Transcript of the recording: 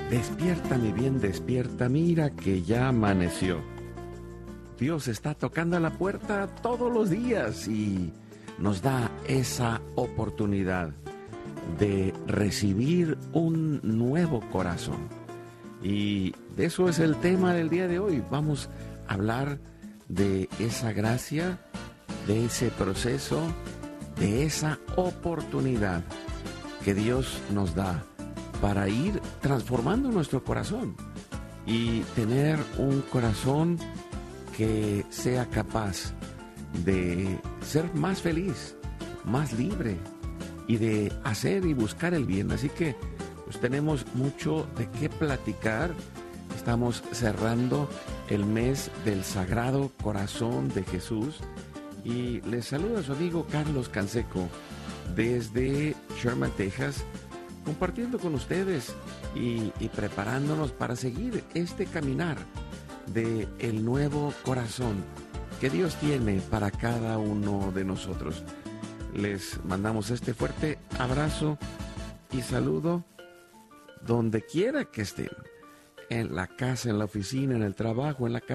Despierta, mi bien, despierta, mira que ya amaneció. Dios está tocando a la puerta todos los días y nos da esa oportunidad de recibir un nuevo corazón. Y de eso es el tema del día de hoy. Vamos a hablar de esa gracia, de ese proceso, de esa oportunidad que Dios nos da para ir transformando nuestro corazón y tener un corazón que sea capaz de ser más feliz, más libre y de hacer y buscar el bien. Así que pues tenemos mucho de qué platicar. Estamos cerrando el mes del Sagrado Corazón de Jesús y les saluda su amigo Carlos Canseco desde Sherman, Texas, compartiendo con ustedes y preparándonos para seguir este caminar de el nuevo corazón que Dios tiene para cada uno de nosotros. Les mandamos este fuerte abrazo y saludo donde quiera que estén, en la casa, en la oficina, en el trabajo, en la casa.